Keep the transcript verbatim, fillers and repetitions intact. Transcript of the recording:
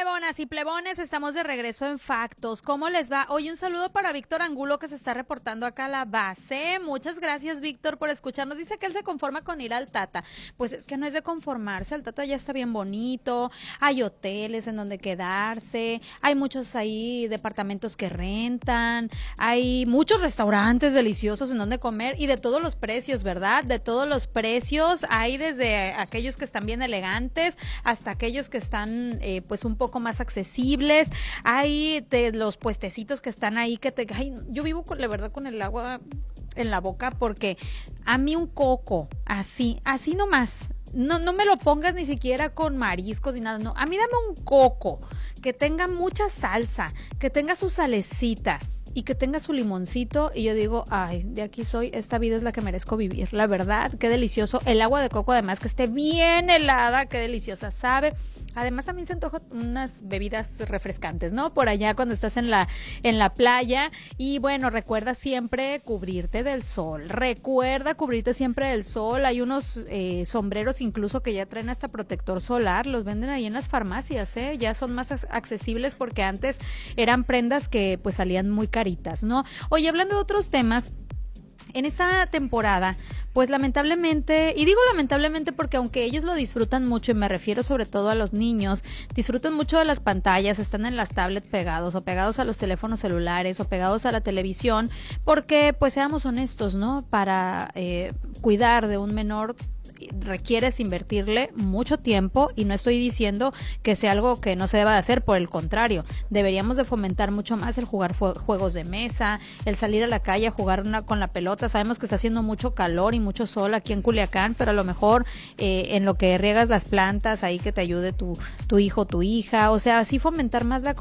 plebonas y plebones, estamos de regreso en Factos. ¿Cómo les va? Hoy un saludo para Víctor Angulo, que se está reportando acá a la base. Muchas gracias, Víctor, por escucharnos. Dice que él se conforma con ir al Tata. Pues es que no es de conformarse, el Tata ya está bien bonito, hay hoteles en donde quedarse, hay muchos ahí departamentos que rentan, hay muchos restaurantes deliciosos en donde comer y de todos los precios, ¿verdad? De todos los precios, hay desde aquellos que están bien elegantes hasta aquellos que están eh, pues un poco más accesibles. Hay de los puestecitos que están ahí que te... Ay, yo vivo con la verdad con el agua en la boca porque a mí un coco así, así nomás, no, no me lo pongas ni siquiera con mariscos ni nada, no, a mí dame un coco que tenga mucha salsa, que tenga su salecita y que tenga su limoncito y yo digo, ay, de aquí soy, esta vida es la que merezco vivir, la verdad, qué delicioso, el agua de coco además que esté bien helada, qué deliciosa sabe. Además también se antojan unas bebidas refrescantes, ¿no? Por allá cuando estás en la en la playa y bueno, recuerda siempre cubrirte del sol, recuerda cubrirte siempre del sol, hay unos eh, sombreros incluso que ya traen hasta protector solar, los venden ahí en las farmacias, ¿eh? Ya son más accesibles porque antes eran prendas que pues salían muy caritas, ¿no? Oye, hablando de otros temas, en esta temporada, pues lamentablemente, y digo lamentablemente porque aunque ellos lo disfrutan mucho, y me refiero sobre todo a los niños, disfrutan mucho de las pantallas, están en las tablets pegados, o pegados a los teléfonos celulares, o pegados a la televisión, porque pues seamos honestos, ¿no? Para eh, cuidar de un menor requieres invertirle mucho tiempo y no estoy diciendo que sea algo que no se deba de hacer, por el contrario, deberíamos de fomentar mucho más el jugar fu- juegos de mesa, el salir a la calle a jugar una, con la pelota. Sabemos que está haciendo mucho calor y mucho sol aquí en Culiacán, pero a lo mejor eh, en lo que riegas las plantas, ahí que te ayude tu, tu hijo, tu hija, o sea, así fomentar más la